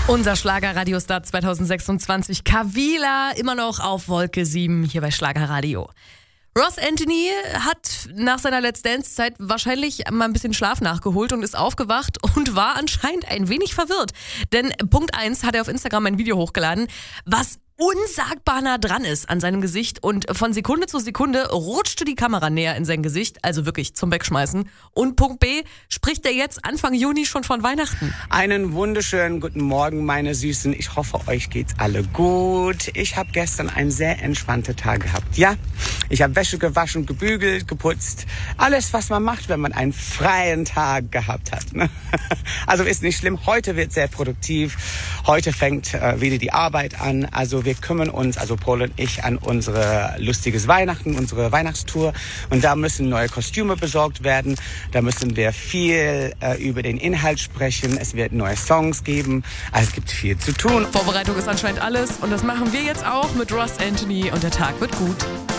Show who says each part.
Speaker 1: Unser Schlagerradiostar 2026, Kavila, immer noch auf Wolke 7 hier bei Schlagerradio. Ross Anthony hat nach seiner Let's Dance-Zeit wahrscheinlich mal ein bisschen Schlaf nachgeholt und ist aufgewacht und war anscheinend ein wenig verwirrt. Denn Punkt 1 hat er auf Instagram ein Video hochgeladen, was unsagbar nah dran ist an seinem Gesicht, und von Sekunde zu Sekunde rutschte die Kamera näher in sein Gesicht, also wirklich zum Wegschmeißen. Und Punkt B, spricht er jetzt Anfang Juni schon von Weihnachten.
Speaker 2: Einen wunderschönen guten Morgen, meine Süßen. Ich hoffe, euch geht's alle gut. Ich habe gestern einen sehr entspannten Tag gehabt. Ja, ich habe Wäsche gewaschen, gebügelt, geputzt. Alles, was man macht, wenn man einen freien Tag gehabt hat. Ne? Also ist nicht schlimm. Heute wird sehr produktiv. Heute fängt wieder die Arbeit an. Also wir kümmern uns, also Paul und ich, an unsere lustiges Weihnachten, unsere Weihnachtstour. Und da müssen neue Kostüme besorgt werden. Da müssen wir viel über den Inhalt sprechen. Es wird neue Songs geben. Also es gibt viel zu tun.
Speaker 1: Vorbereitung ist anscheinend alles, und das machen wir jetzt auch mit Ross Anthony, und der Tag wird gut.